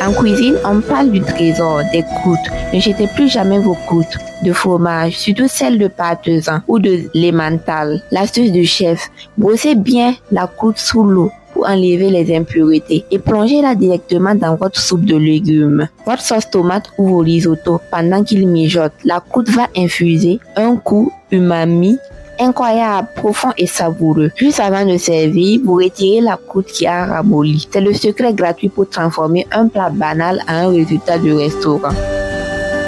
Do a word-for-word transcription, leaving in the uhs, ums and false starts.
En cuisine, on parle du trésor, des croûtes. Ne jetez plus jamais vos croûtes de fromage, surtout celles de parmesan ou de l'emmental. L'astuce du chef, brossez bien la croûte sous l'eau pour enlever les impuretés et plongez-la directement dans votre soupe de légumes, votre sauce tomate ou vos risottos. Pendant qu'il mijote, la croûte va infuser un goût umami incroyable, profond et savoureux. Juste avant de servir, vous retirez la croûte qui a ramolli. C'est le secret gratuit pour transformer un plat banal en un résultat de restaurant.